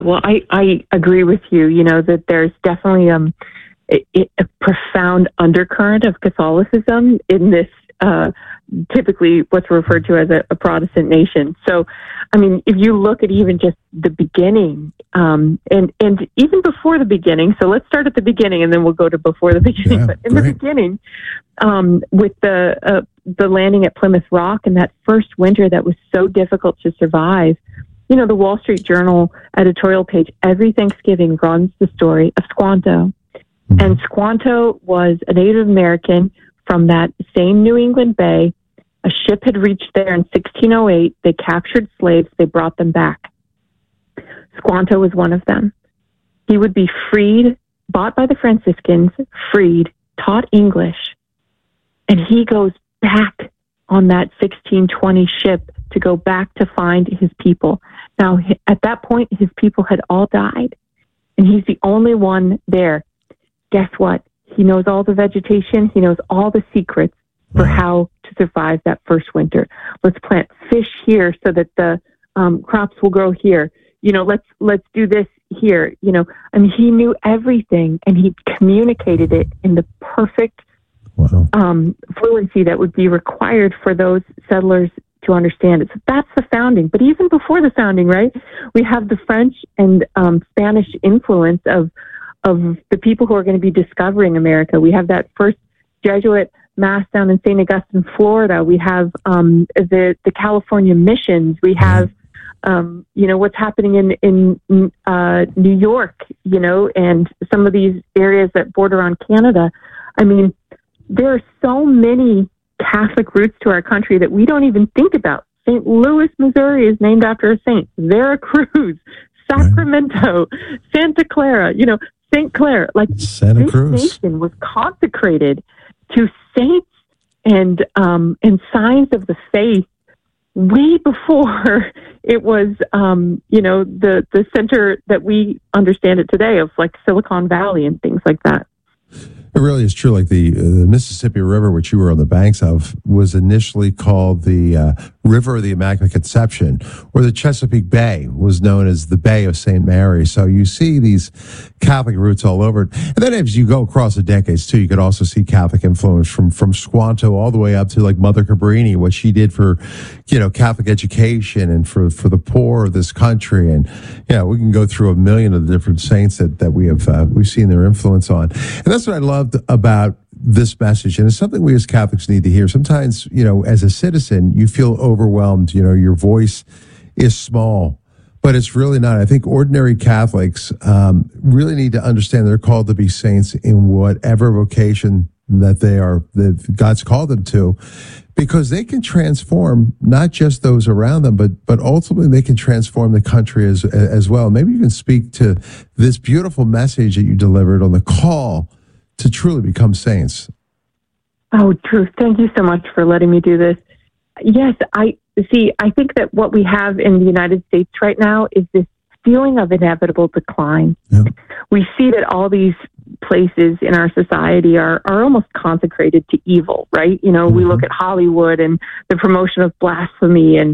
Well, I agree with you, that there's definitely a profound undercurrent of Catholicism in this, typically what's referred to as a Protestant nation. So, I mean, if you look at even just the beginning, and even before the beginning, so let's start at the beginning and then we'll go to before the beginning. Yeah, but in great. the beginning, with the landing at Plymouth Rock and that first winter that was so difficult to survive, the Wall Street Journal editorial page every Thanksgiving runs the story of Squanto. Mm-hmm. And Squanto was a Native American from that same New England Bay. A ship had reached there in 1608. They captured slaves. They brought them back. Squanto was one of them. He would be freed, bought by the Franciscans, freed, taught English, and he goes back on that 1620 ship to go back to find his people. Now, at that point, his people had all died, and he's the only one there. Guess what? He knows all the vegetation. He knows all the secrets for how to survive that first winter. Let's plant fish here so that the crops will grow here. Let's do this here. I mean, he knew everything, and he communicated it in the perfect fluency that would be required for those settlers to understand it. So that's the founding. But even before the founding, right, we have the French and Spanish influence of the people who are going to be discovering America. We have that first Jesuit mass down in St. Augustine, Florida. We have the California missions. We have what's happening in New York, and some of these areas that border on Canada. I mean, there are so many Catholic roots to our country that we don't even think about. St. Louis, Missouri is named after a saint. Veracruz, Sacramento, Santa Clara, St. Clair. Like, Santa Cruz. This nation was consecrated to saints and signs of the faith way before it was, the center that we understand it today of like Silicon Valley and things like that. It really is true. Like the Mississippi River, which you were on the banks of, was initially called the River of the Immaculate Conception, or the Chesapeake Bay was known as the Bay of St. Mary. So you see these Catholic roots all over it. And then as you go across the decades, too, you could also see Catholic influence from Squanto all the way up to like Mother Cabrini, what she did for, Catholic education and for the poor of this country. And, we can go through a million of the different saints that we've seen their influence on. And that's what I loved about this message, and it's something we as Catholics need to hear. Sometimes, as a citizen, you feel overwhelmed. Your voice is small, but it's really not. I think ordinary Catholics really need to understand they're called to be saints in whatever vocation that God's called them to, because they can transform not just those around them, but ultimately they can transform the country as well. Maybe you can speak to this beautiful message that you delivered on the call to truly become saints. Oh, Drew, thank you so much for letting me do this. Yes, I think that what we have in the United States right now is this feeling of inevitable decline. Yeah. We see that all these places in our society are almost consecrated to evil, right? Mm-hmm. We look at Hollywood and the promotion of blasphemy and,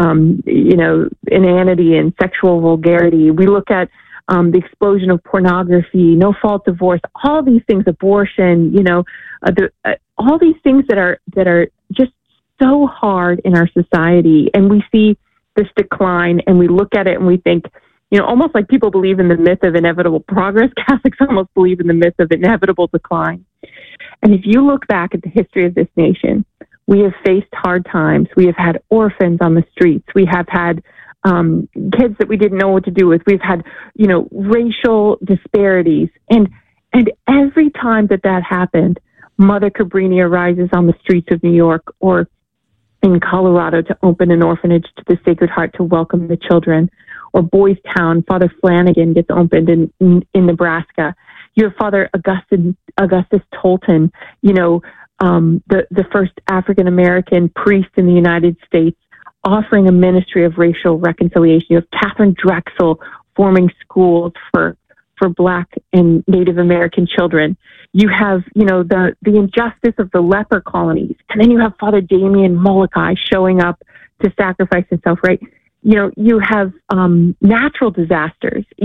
inanity and sexual vulgarity. We look at the explosion of pornography, no-fault divorce, all these things, abortion, all these things that are just so hard in our society. And we see this decline and we look at it and we think, almost like people believe in the myth of inevitable progress. Catholics almost believe in the myth of inevitable decline. And if you look back at the history of this nation, we have faced hard times. We have had orphans on the streets. We have had kids that we didn't know what to do with. We've had, racial disparities. And every time that happened, Mother Cabrini arises on the streets of New York or in Colorado to open an orphanage to the Sacred Heart to welcome the children. Or Boys Town, Father Flanagan gets opened in Nebraska. You have Father Augustus Tolton, the first African-American priest in the United States, offering a ministry of racial reconciliation. You have Catherine Drexel forming schools for Black and Native American children. You have, the injustice of the leper colonies. And then you have Father Damien Molokai showing up to sacrifice himself, right? you have natural disasters.